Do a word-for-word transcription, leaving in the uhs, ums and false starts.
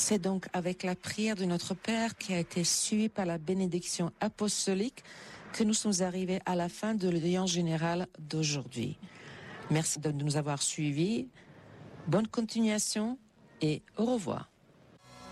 C'est donc avec la prière de notre Père qui a été suivie par la bénédiction apostolique que nous sommes arrivés à la fin de l'audience générale d'aujourd'hui. Merci de nous avoir suivis. Bonne continuation et au revoir.